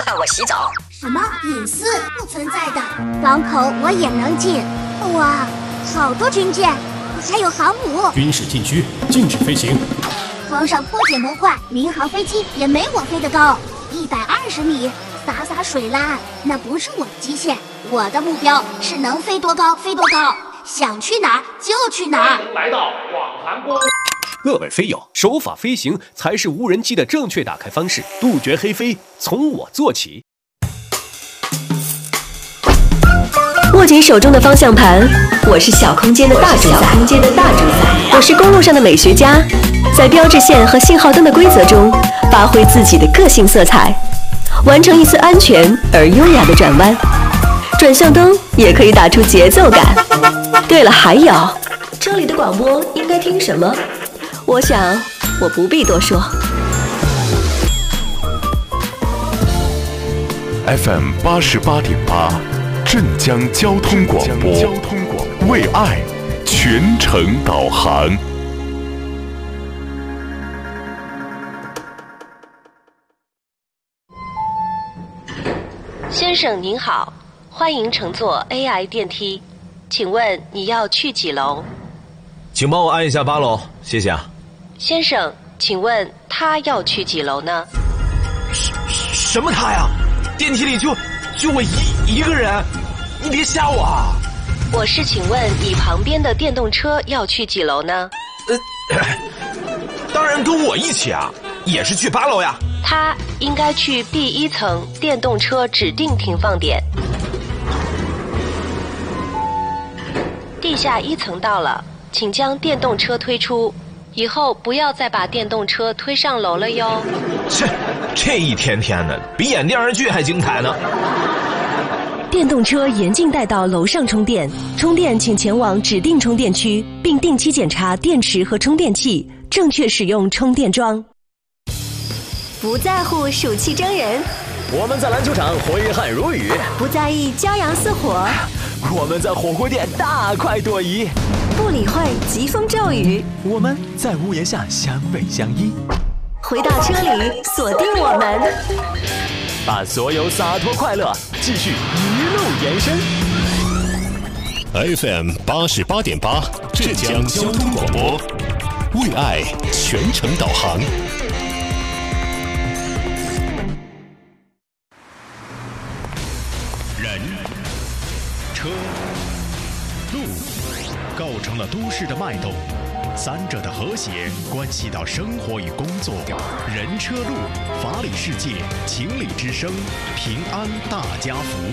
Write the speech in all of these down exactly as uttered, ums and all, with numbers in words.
看我洗澡。 什么隐私不存在的？港口我也能进。哇，好多军舰，还有航母。 军事禁区，禁止飞行。 皇上破解模块，民航飞机也没我飞得高，一百二十米，洒洒水啦，那不是我的极限。我的目标是能飞多高飞多高，想去哪儿就去哪儿。 欢迎来到广寒宫。 各位飞友，守法飞行才是无人机的正确打开方式，杜绝黑飞，从我做起。 握紧手中的方向盘，我是小空间的大主宰，空间的大主宰，我是公路上的美学家，在标志线和信号灯的规则中，发挥自己的个性色彩，完成一次安全而优雅的转弯。转向灯也可以打出节奏感。对了，还有，这里的广播应该听什么？我想，我不必多说。 F M 八十八点八，镇江交通广播，为爱全程导航。 先生您好，欢迎乘坐 A I 电梯，请问你要去几楼？ 请帮我按一下八楼，谢谢啊。 先生，请问他要去几楼呢？ 什什么他呀？电梯里就就我一一个人，你别吓我啊！ 我是请问你旁边的电动车要去几楼呢？ 呃，当然跟我一起啊，也是去八楼呀。 他应该去第一层电动车指定停放点。地下一层到了，请将电动车推出。以后不要再把电动车推上楼了哟。 切，这一天天的，比演电视剧还精彩呢。 电动车严禁带到楼上充电，充电请前往指定充电区，并定期检查电池和充电器，正确使用充电桩。 不在乎暑气蒸人， 我们在篮球场挥汗如雨； 不在意骄阳似火， 我们在火锅店大快朵颐； 不理会疾风骤雨， 我们在屋檐下相偎相依。 回到车里，锁定我们， 把所有洒脱快乐继续一路延伸。 F M 八十八点八，镇江交通广播，为爱全程导航。 人、车、路构成了都市的脉动，三者的和谐关系到生活与工作。人车路，法理世界，情理之声，平安大家福。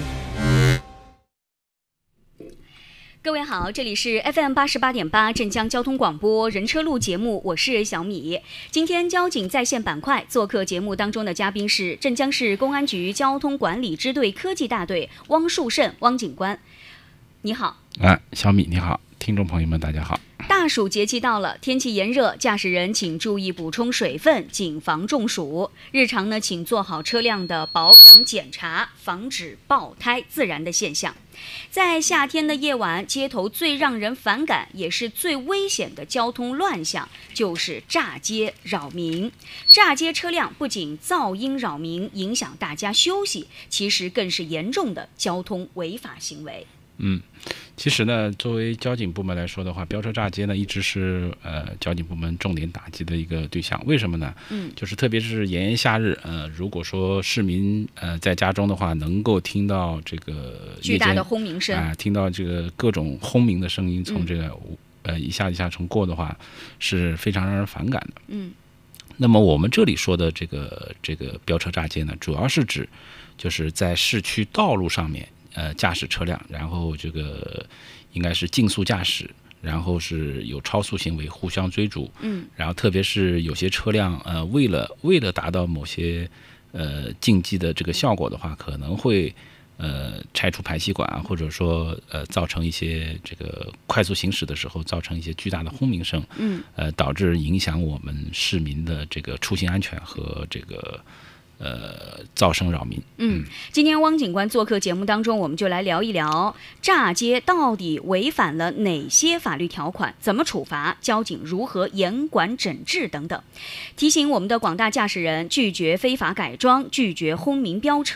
各位好，这里是 F M 八十八点八镇江交通广播人车路节目，我是小米。今天交警在线板块做客节目当中的嘉宾是镇江市公安局交通管理支队科技大队汪树胜汪警官。你好。 啊，小米你好，听众朋友们大家好。 大暑节气到了，天气炎热，驾驶人请注意补充水分，谨防中暑。日常呢，请做好车辆的保养检查，防止爆胎自燃的现象。在夏天的夜晚，街头最让人反感也是最危险的交通乱象，就是炸街扰民。炸街车辆不仅噪音扰民，影响大家休息，其实更是严重的交通违法行为。 嗯，其实呢，作为交警部门来说的话，飙车炸街呢，一直是呃交警部门重点打击的一个对象。为什么呢？嗯，就是特别是炎炎夏日，呃，如果说市民呃在家中的话，能够听到这个巨大的轰鸣声啊、呃，听到这个各种轰鸣的声音从这个、嗯、呃一下一下从过的话，是非常让人反感的。嗯，那么我们这里说的这个这个飙车炸街呢，主要是指就是在市区道路上面。呃，驾驶车辆，然后这个应该是竞速驾驶，然后是有超速行为，互相追逐，嗯，然后特别是有些车辆，呃，为了为了达到某些呃竞技的这个效果的话，可能会呃拆除排气管，或者说呃造成一些这个快速行驶的时候造成一些巨大的轰鸣声，嗯，呃，导致影响我们市民的这个出行安全和这个。呃，噪声扰民。 嗯，今天汪警官做客节目当中，我们就来聊一聊炸街到底违反了哪些法律条款，怎么处罚，交警如何严管整治等等。提醒我们的广大驾驶人，拒绝非法改装，拒绝轰鸣飙车。